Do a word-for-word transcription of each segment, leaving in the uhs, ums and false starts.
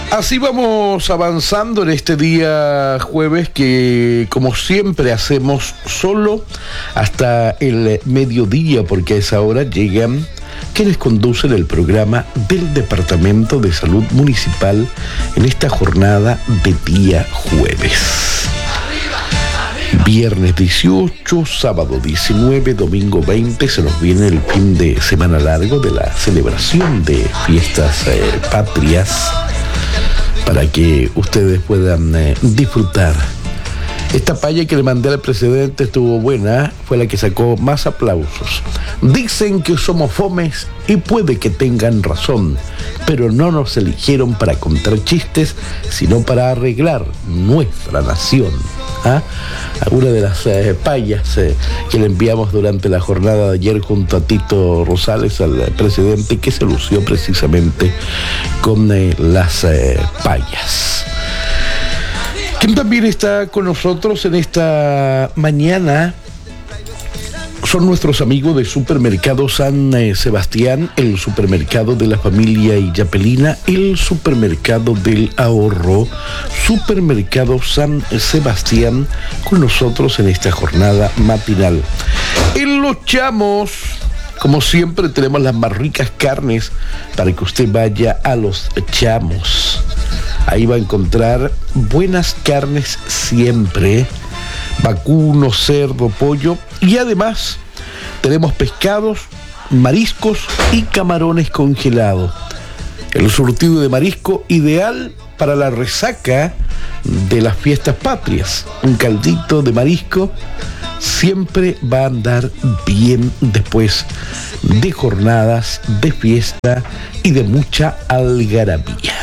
Así vamos avanzando en este día jueves que, como siempre, hacemos solo hasta el mediodía, porque a esa hora llegan quienes conducen el programa del Departamento de Salud Municipal en esta jornada de día jueves. Viernes dieciocho, sábado diecinueve, domingo veinte, se nos viene el fin de semana largo de la celebración de fiestas eh, patrias, para que ustedes puedan eh, disfrutar. Esta paya que le mandé al presidente estuvo buena, fue la que sacó más aplausos. Dicen que somos fomes y puede que tengan razón, pero no nos eligieron para contar chistes, sino para arreglar nuestra nación. ¿Ah? Alguna de las eh, payas eh, que le enviamos durante la jornada de ayer junto a Tito Rosales, al eh, presidente, que se lució precisamente con eh, las eh, payas. Quien también está con nosotros en esta mañana son nuestros amigos de Supermercado San Sebastián, el supermercado de la familia Illapelina, el supermercado del ahorro. Supermercado San Sebastián con nosotros en esta jornada matinal. En Los Chamos, como siempre, tenemos las más ricas carnes para que usted vaya a Los Chamos. Ahí va a encontrar buenas carnes siempre, vacuno, cerdo, pollo, y además tenemos pescados, mariscos y camarones congelados. El surtido de marisco ideal para la resaca de las fiestas patrias. Un caldito de marisco siempre va a andar bien después de jornadas de fiesta y de mucha algarabía.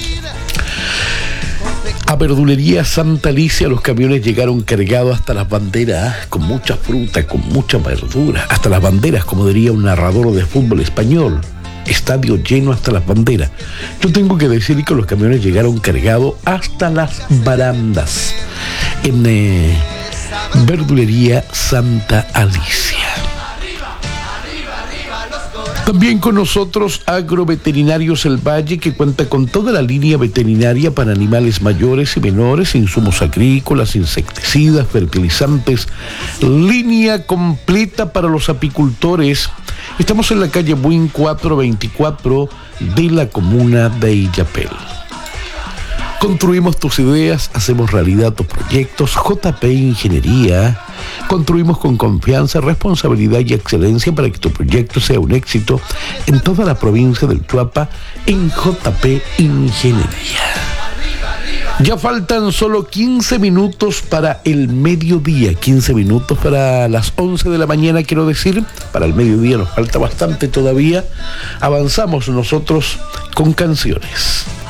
A Verdulería Santa Alicia los camiones llegaron cargados hasta las banderas, con mucha fruta, con mucha verdura, hasta las banderas, como diría un narrador de fútbol español. Estadio lleno hasta las banderas. Yo tengo que decir que los camiones llegaron cargados hasta las barandas en eh, Verdulería Santa Alicia. También con nosotros Agroveterinarios El Valle, que cuenta con toda la línea veterinaria para animales mayores y menores, insumos agrícolas, insecticidas, fertilizantes, línea completa para los apicultores. Estamos en la calle Buin cuatrocientos veinticuatro de la comuna de Illapel. Construimos tus ideas, hacemos realidad tus proyectos. J P Ingeniería. Construimos con confianza, responsabilidad y excelencia para que tu proyecto sea un éxito en toda la provincia del Chuapa en J P Ingeniería. Ya faltan solo quince minutos para el mediodía, quince minutos para las once de la mañana, quiero decir. Para el mediodía nos falta bastante todavía. Avanzamos nosotros con canciones.